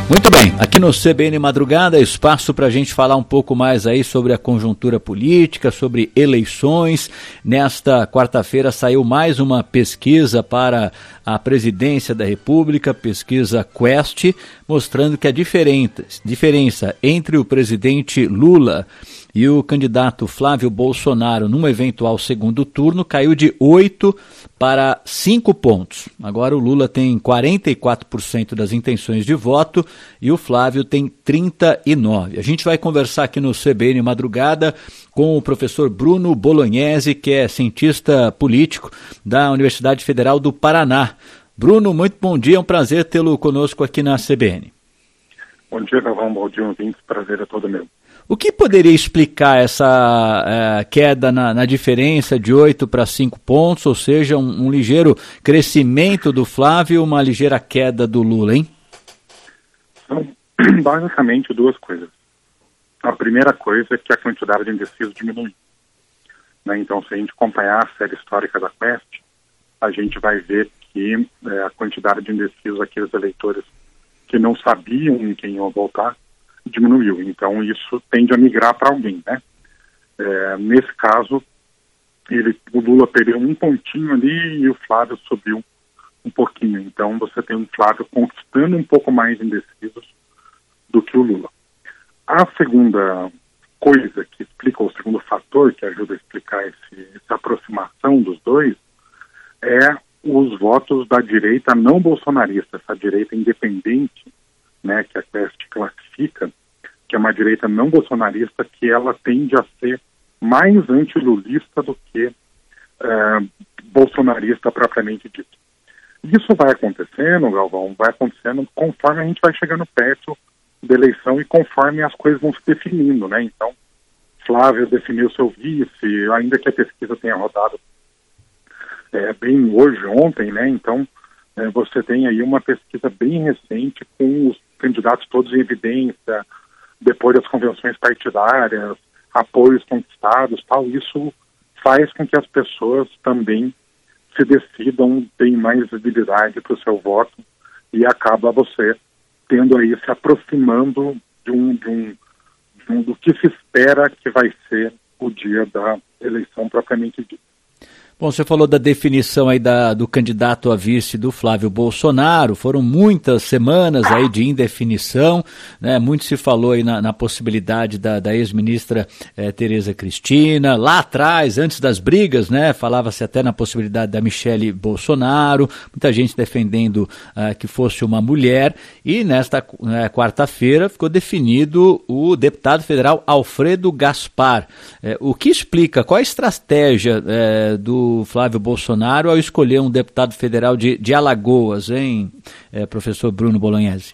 Muito bem, aqui no CBN Madrugada, espaço para a gente falar um pouco mais aí sobre a conjuntura política, sobre eleições. Nesta quarta-feira saiu mais uma pesquisa para a presidência da República, pesquisa Quest, mostrando que a diferença entre o presidente Lula e o candidato Flávio Bolsonaro num eventual segundo turno caiu de 8 para 5 pontos. Agora o Lula tem 44% das intenções de voto e o Flávio tem 39%. A gente vai conversar aqui no CBN Madrugada com o professor Bruno Bolognesi, que é cientista político da Universidade Federal do Paraná. Bruno, muito bom dia, é um prazer tê-lo conosco aqui na CBN. Bom dia, Galvão, bom dia, ouvintes, prazer é todo meu. O que poderia explicar essa queda na diferença de 8 para 5 pontos, ou seja, um ligeiro crescimento do Flávio e uma ligeira queda do Lula, hein? São basicamente duas coisas. A primeira coisa é que a quantidade de indecisos diminui. Né? Então, se a gente acompanhar a série histórica da Quest, a gente vai ver que a quantidade de indecisos, aqueles eleitores que não sabiam em quem iam votar, diminuiu. Então, isso tende a migrar para alguém, né? Nesse caso, o Lula perdeu um pontinho ali e o Flávio subiu um pouquinho. Então, você tem um Flávio conquistando um pouco mais indecisos do que o Lula. A segunda coisa que explica, o segundo fator que ajuda a explicar essa aproximação dos dois, é os votos da direita não bolsonarista, essa direita independente, né, que a Quest classifica, que é uma direita não bolsonarista, que ela tende a ser mais antilulista do que bolsonarista propriamente dito. Isso vai acontecendo, Galvão, vai acontecendo conforme a gente vai chegando perto da eleição e conforme as coisas vão se definindo, né? Então, Flávio definiu seu vice, ainda que a pesquisa tenha rodado bem hoje, ontem, né? Então, você tem aí uma pesquisa bem recente com os candidatos todos em evidência, depois das convenções partidárias, apoios conquistados, tal. Isso faz com que as pessoas também se decidam, tenham mais visibilidade para o seu voto e acaba você tendo aí, se aproximando do que se espera que vai ser o dia da eleição propriamente dita. Bom, você falou da definição aí do candidato a vice do Flávio Bolsonaro, foram muitas semanas aí de indefinição, né? Muito se falou aí na possibilidade da ex-ministra Tereza Cristina, lá atrás, antes das brigas, né? Falava-se até na possibilidade da Michele Bolsonaro, muita gente defendendo que fosse uma mulher, e nesta quarta-feira ficou definido o deputado federal Alfredo Gaspar. O que explica, qual a estratégia do Flávio Bolsonaro ao escolher um deputado federal de Alagoas, hein, professor Bruno Bolognesi?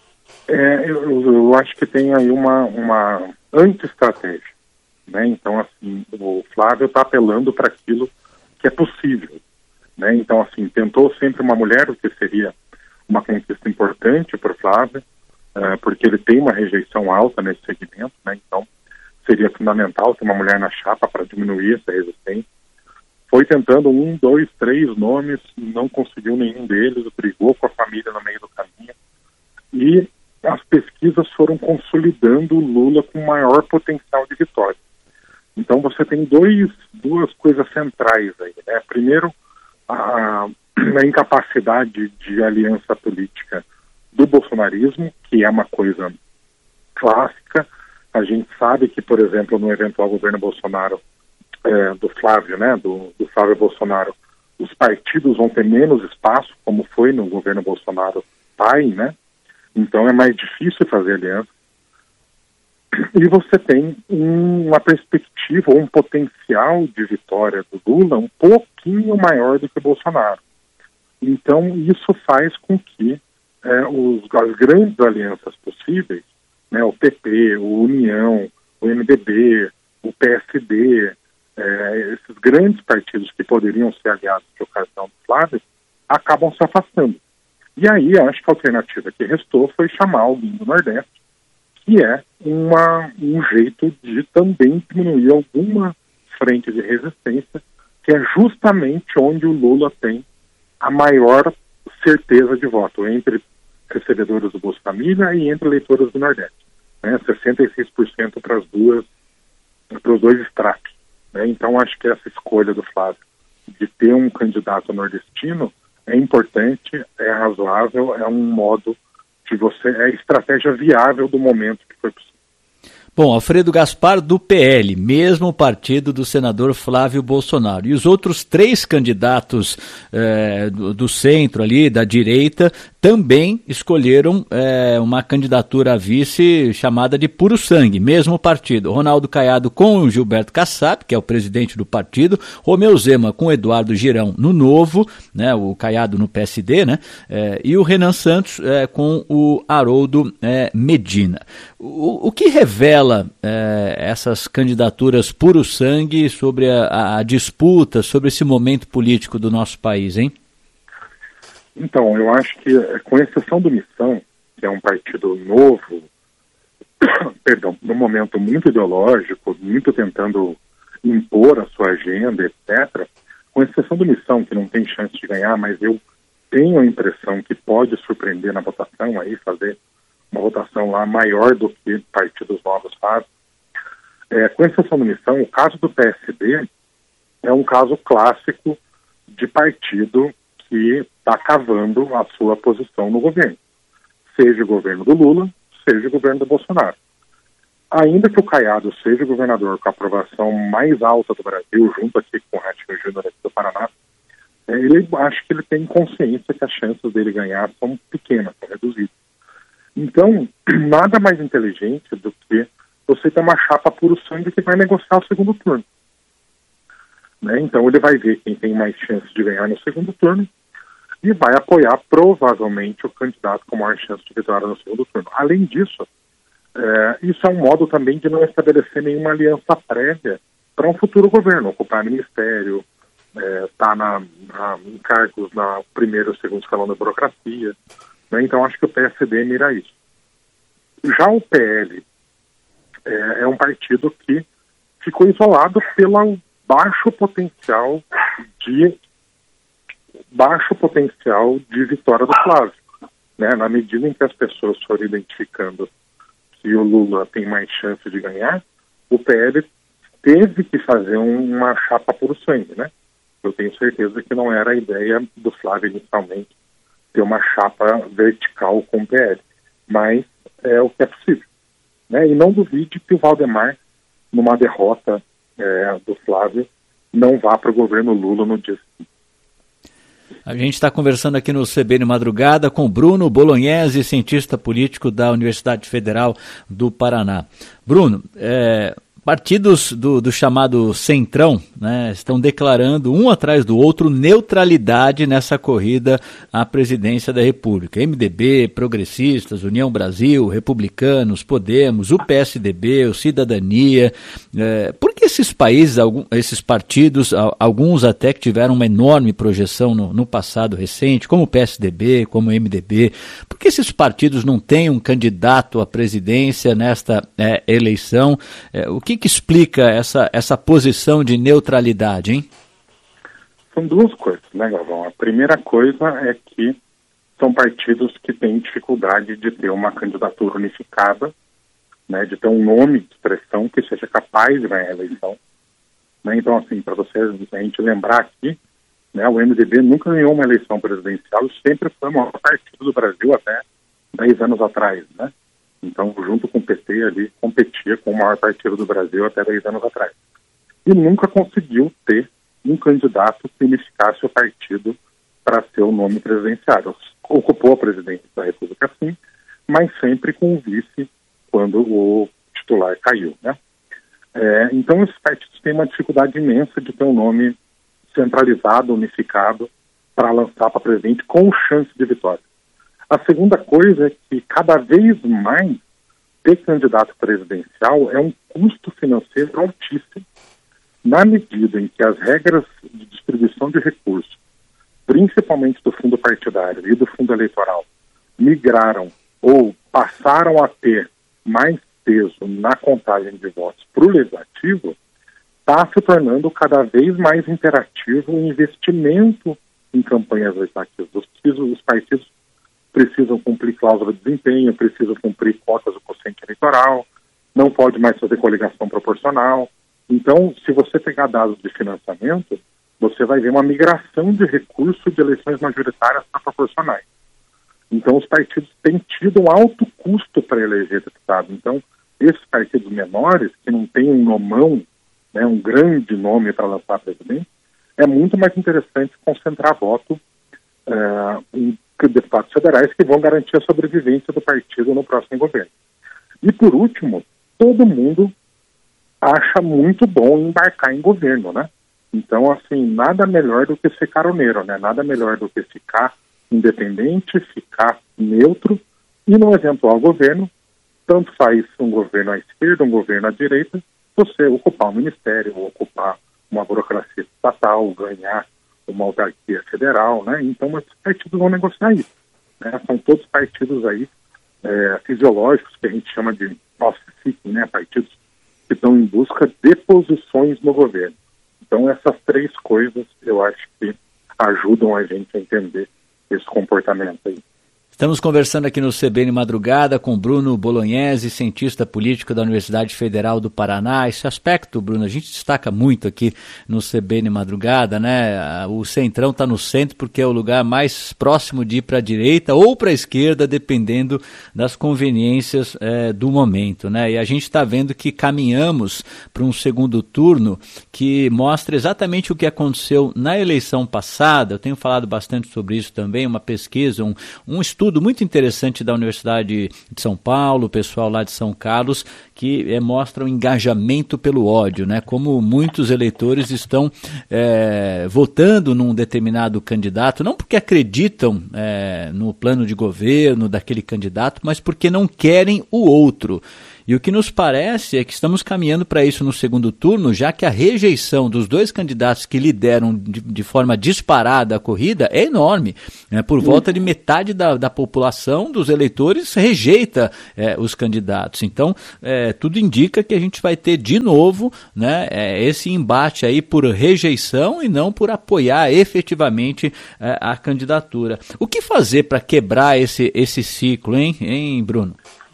Eu acho que tem aí uma anti-estratégia, né? Então, assim, o Flávio está apelando para aquilo que é possível, né? Então, assim, tentou sempre uma mulher, o que seria uma conquista importante para o Flávio, porque ele tem uma rejeição alta nesse segmento, né? Então, seria fundamental ter uma mulher na chapa para diminuir essa resistência. Foi tentando 1, 2, 3 nomes, não conseguiu nenhum deles, brigou com a família no meio do caminho. E as pesquisas foram consolidando o Lula com maior potencial de vitória. Então você tem duas coisas centrais aí, né? Primeiro, a incapacidade de aliança política do bolsonarismo, que é uma coisa clássica. A gente sabe que, por exemplo, no eventual governo Bolsonaro, do Flávio, né, do Flávio Bolsonaro, os partidos vão ter menos espaço, como foi no governo Bolsonaro pai, né? Então é mais difícil fazer aliança. E você tem uma perspectiva ou um potencial de vitória do Lula um pouquinho maior do que o Bolsonaro. Então isso faz com que as grandes alianças possíveis, né, o PP, o União, o MDB, o PSD, esses grandes partidos que poderiam ser aliados de ocasião do Flávio, acabam se afastando. E aí, acho que a alternativa que restou foi chamar alguém do Nordeste, que é um jeito de também diminuir alguma frente de resistência, que é justamente onde o Lula tem a maior certeza de voto, entre recebedores do Bolsa Família e entre eleitores do Nordeste, né? 66% para os dois estratos, né? Então acho que essa escolha do Flávio de ter um candidato nordestino é importante, é razoável, é um modo de é estratégia viável do momento que foi possível. Bom, Alfredo Gaspar do PL, mesmo partido do senador Flávio Bolsonaro. E os outros 3 candidatos do centro ali, da direita, também escolheram uma candidatura a vice chamada de puro sangue, mesmo partido. Ronaldo Caiado com o Gilberto Kassab, que é o presidente do partido, Romeu Zema com Eduardo Girão no Novo, né, o Caiado no PSD, né, e o Renan Santos com o Haroldo Medina. O que revela essas candidaturas puro sangue sobre a disputa, sobre esse momento político do nosso país, hein? Então, eu acho que, com exceção do Missão, que é um partido novo, perdão, num momento muito ideológico, muito tentando impor a sua agenda, etc., com exceção do Missão, que não tem chance de ganhar, mas eu tenho a impressão que pode surpreender na votação, aí fazer uma votação lá maior do que partidos novos fazem. Com exceção do Missão, o caso do PSD é um caso clássico de partido que está cavando a sua posição no governo, seja o governo do Lula, seja o governo do Bolsonaro. Ainda que o Caiado seja o governador com a aprovação mais alta do Brasil, junto aqui com o Ratinho Júnior aqui do Paraná, acho que ele tem consciência que as chances dele ganhar são pequenas, são reduzidas. Então, nada mais inteligente do que você ter uma chapa puro sangue que vai negociar o segundo turno, né? Então ele vai ver quem tem mais chances de ganhar no segundo turno e vai apoiar provavelmente o candidato com maior chance de vitória no segundo turno. Além disso, isso é um modo também de não estabelecer nenhuma aliança prévia para um futuro governo, ocupar ministério, estar em cargos na primeiro e segundo escalão da burocracia, né? Então acho que o PSD mira isso. Já o PL é um partido que ficou isolado pelo baixo potencial de vitória do Flávio, né? Na medida em que as pessoas foram identificando que o Lula tem mais chance de ganhar, o PL teve que fazer uma chapa puro sangue, né? Eu tenho certeza que não era a ideia do Flávio inicialmente ter uma chapa vertical com o PL, mas é o que é possível, né? E não duvide que o Valdemar, numa derrota do Flávio, não vá para o governo Lula no dia seguinte. A gente está conversando aqui no CBN Madrugada com Bruno Bolognese, cientista político da Universidade Federal do Paraná. Bruno, partidos do chamado Centrão, né, estão declarando um atrás do outro neutralidade nessa corrida à presidência da República. MDB, Progressistas, União Brasil, Republicanos, Podemos, o PSDB, o Cidadania. Por que esses países, esses partidos, alguns até que tiveram uma enorme projeção no passado recente, como o PSDB, como o MDB, por que esses partidos não têm um candidato à presidência nesta eleição? O que explica essa posição de neutralidade, hein? São duas coisas, né, Galvão? A primeira coisa é que são partidos que têm dificuldade de ter uma candidatura unificada, né, de ter um nome de expressão que seja capaz de ganhar a eleição, né? Então, assim, para a gente lembrar aqui, né, o MDB nunca ganhou uma eleição presidencial e sempre foi o maior partido do Brasil até 10 anos atrás, né? Então, junto com o PT ali, competia com o maior partido do Brasil até 10 anos atrás. E nunca conseguiu ter um candidato que unificasse o partido para ser o nome presidenciário. Ocupou a presidência da República, sim, mas sempre com o vice quando o titular caiu, né? Então, esses partidos têm uma dificuldade imensa de ter um nome centralizado, unificado, para lançar para presidente com chance de vitória. A segunda coisa é que cada vez mais ter candidato presidencial é um custo financeiro altíssimo, na medida em que as regras de distribuição de recursos, principalmente do fundo partidário e do fundo eleitoral, migraram ou passaram a ter mais peso na contagem de votos para o legislativo, está se tornando cada vez mais imperativo o investimento em campanhas legislativas. Os partidos precisam cumprir cláusula de desempenho, precisam cumprir cotas do quociente eleitoral, não pode mais fazer coligação proporcional. Então, se você pegar dados de financiamento, você vai ver uma migração de recursos de eleições majoritárias para proporcionais. Então, os partidos têm tido um alto custo para eleger deputado. Então, esses partidos menores, que não têm um nomão, né, um grande nome para lançar presidente, é muito mais interessante concentrar voto em deputados federais que vão garantir a sobrevivência do partido no próximo governo. E, por último, todo mundo acha muito bom embarcar em governo, né? Então, assim, nada melhor do que ser caroneiro, né? Nada melhor do que ficar independente, ficar neutro e, no eventual governo, tanto faz um governo à esquerda, um governo à direita, você ocupar um ministério, ocupar uma burocracia estatal, ganhar uma autarquia federal, né? Então, esses partidos vão negociar isso, né? São todos partidos aí fisiológicos, que a gente chama de off-seeking, né? Partidos que estão em busca de posições no governo. Então, essas três coisas, eu acho que ajudam a gente a entender esse comportamento aí. Estamos conversando aqui no CBN Madrugada com Bruno Bolognesi, cientista político da Universidade Federal do Paraná. Esse aspecto, Bruno, a gente destaca muito aqui no CBN Madrugada, né? O Centrão está no centro porque é o lugar mais próximo de ir para a direita ou para a esquerda, dependendo das conveniências do momento, né? E a gente está vendo que caminhamos para um segundo turno que mostra exatamente o que aconteceu na eleição passada. Eu tenho falado bastante sobre isso também, uma pesquisa, um estudo muito interessante da Universidade de São Paulo, o pessoal lá de São Carlos, que mostra o engajamento pelo ódio, né? Como muitos eleitores estão votando num determinado candidato, não porque acreditam no plano de governo daquele candidato, mas porque não querem o outro. E o que nos parece é que estamos caminhando para isso no segundo turno, já que a rejeição dos dois candidatos que lideram de forma disparada a corrida é enorme. Por volta de metade da população, dos eleitores, rejeita os candidatos. Então, tudo indica que a gente vai ter de novo, né, esse embate aí por rejeição e não por apoiar efetivamente a candidatura. O que fazer para quebrar esse ciclo, hein, Bruno?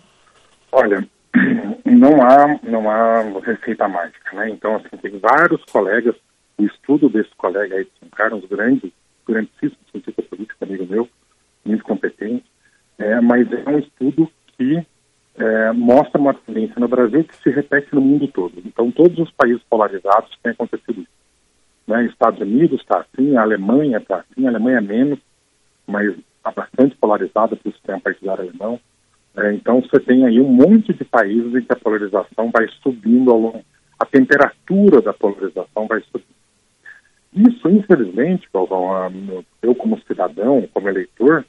Olha, não há receita mágica, né? Então, assim, tem vários colegas, o estudo desse colega aí de São Carlos, grandíssimo cientista político, amigo meu, muito competente, mas é um estudo que mostra uma tendência no Brasil que se repete no mundo todo. Então, todos os países polarizados têm acontecido isso, né? Estados Unidos está assim, a Alemanha está assim, a Alemanha menos, mas está bastante polarizada pelo sistema partidário alemão. Então, você tem aí um monte de países em que a polarização vai subindo ao longo, a temperatura da polarização vai subindo. Isso, infelizmente, Galvão, eu como cidadão, como eleitor,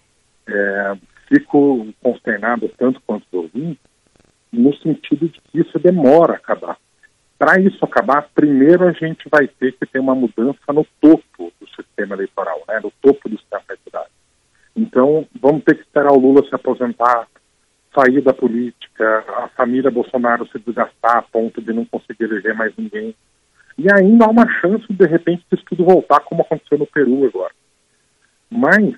fico consternado tanto quanto os ouvintes, no sentido de que isso demora a acabar. Para isso acabar, primeiro a gente vai ter que ter uma mudança no topo do sistema eleitoral, né, no topo do sistema partidário. Então, vamos ter que esperar o Lula se aposentar, sair da política, a família Bolsonaro se desgastar a ponto de não conseguir eleger mais ninguém. E ainda há uma chance, de repente, disso tudo voltar, como aconteceu no Peru agora. Mas,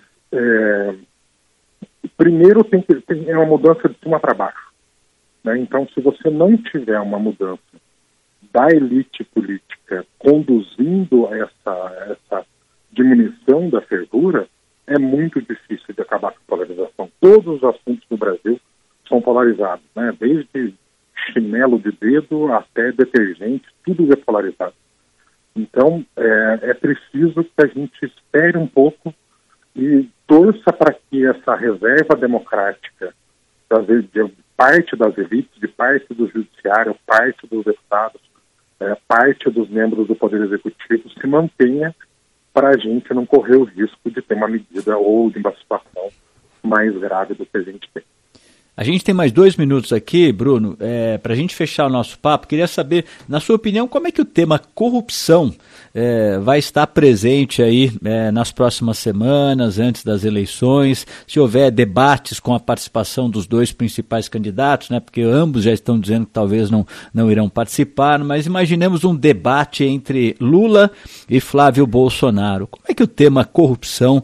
primeiro tem uma mudança de cima para baixo, né? Então, se você não tiver uma mudança da elite política conduzindo essa diminuição da fervura, é muito difícil de acabar com a polarização. Todos os assuntos no Brasil são polarizados, né? Desde chinelo de dedo até detergente, tudo é polarizado. Então, é preciso que a gente espere um pouco e torça para que essa reserva democrática de parte das elites, de parte do judiciário, parte dos deputados, parte dos membros do Poder Executivo se mantenha para a gente não correr o risco de ter uma medida ou de uma situação mais grave do que a gente tem. A gente tem mais 2 minutos aqui, Bruno, para a gente fechar o nosso papo. Queria saber, na sua opinião, como é que o tema corrupção vai estar presente aí nas próximas semanas, antes das eleições, se houver debates com a participação dos 2 principais candidatos, né, porque ambos já estão dizendo que talvez não irão participar, mas imaginemos um debate entre Lula e Flávio Bolsonaro. Como é que o tema corrupção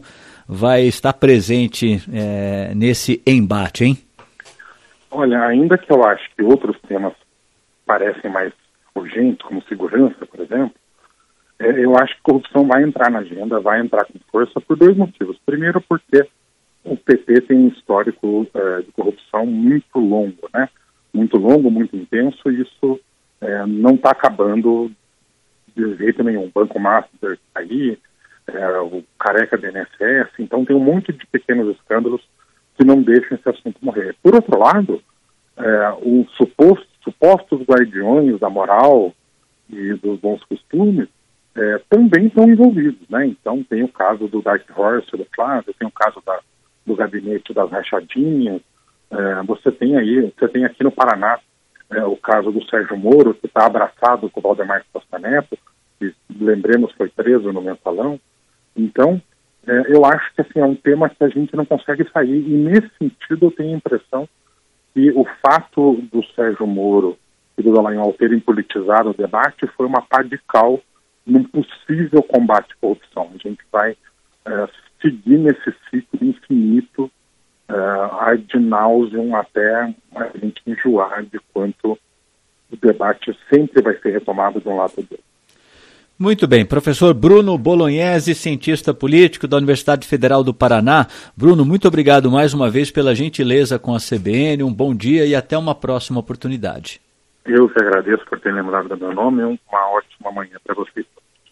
vai estar presente nesse embate, hein? Olha, ainda que eu acho que outros temas parecem mais urgentes, como segurança, por exemplo, eu acho que corrupção vai entrar na agenda, vai entrar com força por dois motivos. Primeiro, porque o PT tem um histórico de corrupção muito longo, né? Muito longo, muito intenso, e isso não está acabando de jeito nenhum. O Banco Master está aí, o careca da INSS, então tem um monte de pequenos escândalos que não deixam esse assunto morrer. Por outro lado, os supostos guardiões da moral e dos bons costumes também estão envolvidos, né? Então tem o caso do Dark Horse, do Flávio, tem o caso do gabinete das rachadinhas, você tem aqui no Paraná o caso do Sérgio Moro, que está abraçado com o Valdemar Costa Neto, que, lembremos, foi preso no Mensalão. Então, eu acho que assim, é um tema que a gente não consegue sair, e nesse sentido eu tenho a impressão que o fato do Sérgio Moro e do Dallagnol terem politizado o debate foi uma pá de cal num possível combate à corrupção. A gente vai seguir nesse ciclo infinito ad nauseam até a gente enjoar de quanto o debate sempre vai ser retomado de um lado ou do outro. Muito bem, professor Bruno Bolognesi, cientista político da Universidade Federal do Paraná. Bruno, muito obrigado mais uma vez pela gentileza com a CBN, um bom dia e até uma próxima oportunidade. Eu que agradeço por ter lembrado do meu nome e uma ótima manhã para vocês.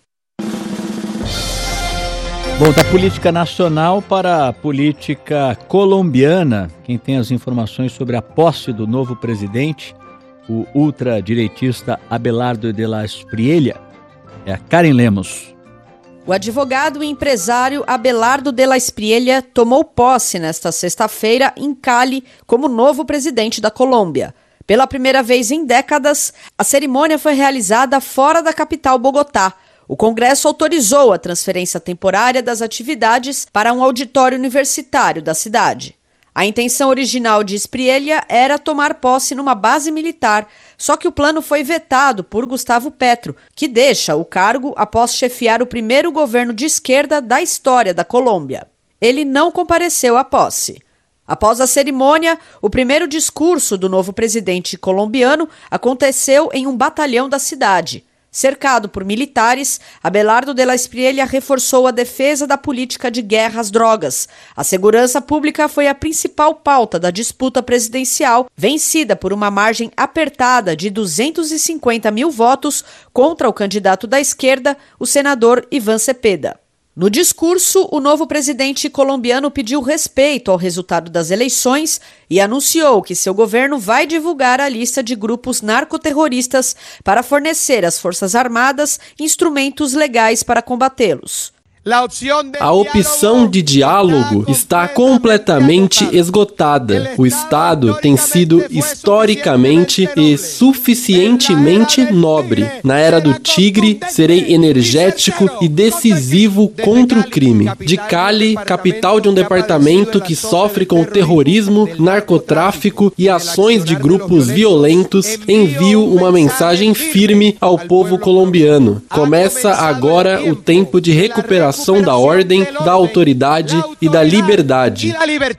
Bom, da política nacional para a política colombiana, quem tem as informações sobre a posse do novo presidente, o ultradireitista Abelardo de la Espriella, é a Karen Lemos. O advogado e empresário Abelardo de la Espriella tomou posse nesta sexta-feira em Cali como novo presidente da Colômbia. Pela primeira vez em décadas, a cerimônia foi realizada fora da capital Bogotá. O Congresso autorizou a transferência temporária das atividades para um auditório universitário da cidade. A intenção original de Espriella era tomar posse numa base militar, só que o plano foi vetado por Gustavo Petro, que deixa o cargo após chefiar o primeiro governo de esquerda da história da Colômbia. Ele não compareceu à posse. Após a cerimônia, o primeiro discurso do novo presidente colombiano aconteceu em um batalhão da cidade. Cercado por militares, Abelardo de la Espriella reforçou a defesa da política de guerra às drogas. A segurança pública foi a principal pauta da disputa presidencial, vencida por uma margem apertada de 250 mil votos contra o candidato da esquerda, o senador Iván Cepeda. No discurso, o novo presidente colombiano pediu respeito ao resultado das eleições e anunciou que seu governo vai divulgar a lista de grupos narcoterroristas para fornecer às Forças Armadas instrumentos legais para combatê-los. A opção de diálogo está completamente esgotada. O Estado tem sido historicamente e suficientemente nobre. Na era do tigre, serei energético e decisivo contra o crime. De Cali, capital de um departamento que sofre com terrorismo, narcotráfico e ações de grupos violentos, envio uma mensagem firme ao povo colombiano. Começa agora o tempo de recuperação da ordem, da autoridade e da liberdade.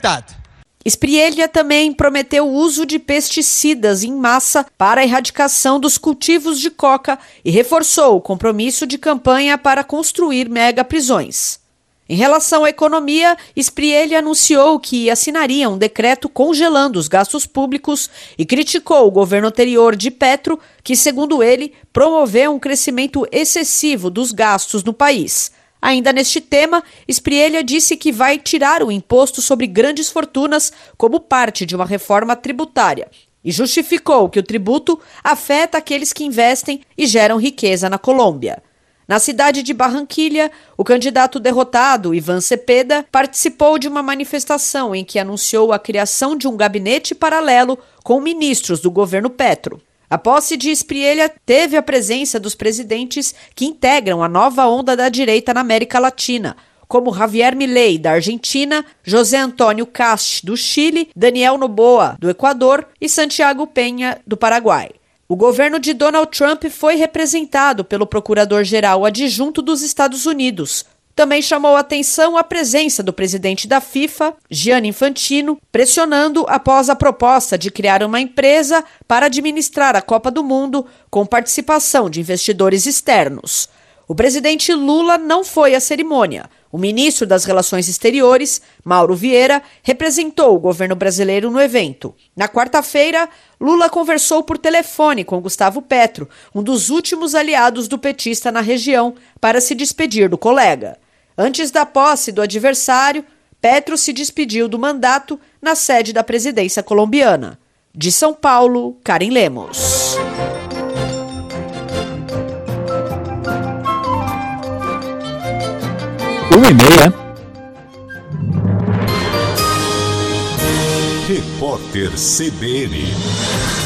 Espriella também prometeu o uso de pesticidas em massa para a erradicação dos cultivos de coca e reforçou o compromisso de campanha para construir megaprisões. Em relação à economia, Espriella anunciou que assinaria um decreto congelando os gastos públicos e criticou o governo anterior de Petro, que, segundo ele, promoveu um crescimento excessivo dos gastos no país. Ainda neste tema, Espriella disse que vai tirar o imposto sobre grandes fortunas como parte de uma reforma tributária e justificou que o tributo afeta aqueles que investem e geram riqueza na Colômbia. Na cidade de Barranquilla, o candidato derrotado, Iván Cepeda, participou de uma manifestação em que anunciou a criação de um gabinete paralelo com ministros do governo Petro. A posse de Espriella teve a presença dos presidentes que integram a nova onda da direita na América Latina, como Javier Milei, da Argentina, José Antônio Kast, do Chile, Daniel Noboa, do Equador e Santiago Peña, do Paraguai. O governo de Donald Trump foi representado pelo procurador-geral adjunto dos Estados Unidos, Também chamou a atenção a presença do presidente da FIFA, Gianni Infantino, pressionando após a proposta de criar uma empresa para administrar a Copa do Mundo com participação de investidores externos. O presidente Lula não foi à cerimônia. O ministro das Relações Exteriores, Mauro Vieira, representou o governo brasileiro no evento. Na quarta-feira, Lula conversou por telefone com Gustavo Petro, um dos últimos aliados do petista na região, para se despedir do colega. Antes da posse do adversário, Petro se despediu do mandato na sede da presidência colombiana. De São Paulo, Karen Lemos. Uma e meia. Repórter CBN.